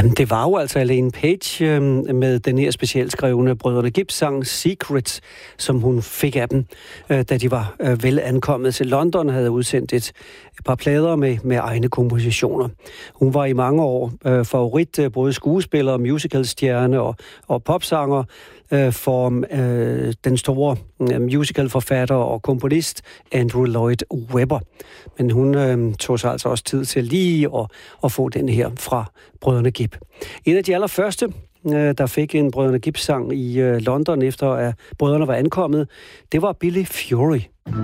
Jamen, det var jo altså Elaine Page med den her specielt skrevne Brødrene Gibbs-sang Secrets, som hun fik af dem, da de var vel ankommet til London og havde udsendt et par plader med egne kompositioner. Hun var i mange år favorit, både skuespiller, musicalstjerne og popsanger, for den store musicalforfatter og komponist Andrew Lloyd Webber. Men hun tog sig altså også tid til lige at få den her fra Brødrene Gibb. En af de allerførste, der fik en Brødrene Gibb-sang i London, efter at brødrene var ankommet, det var Billy Fury.